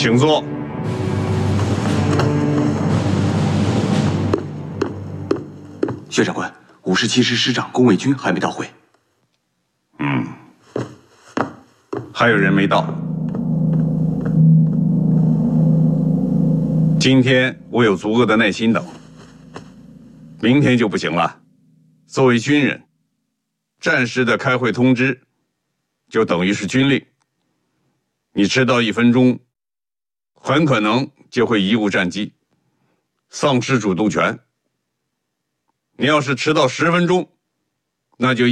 请坐。 薛长官，57师师长龚卫军还没到会。 还有人没到。今天我有足够的耐心等，明天就不行了。作为军人，战时的开会通知就等于是军令，你迟到1分钟，很可能就会贻误战机，丧失主动权。你要是迟到10分钟，那就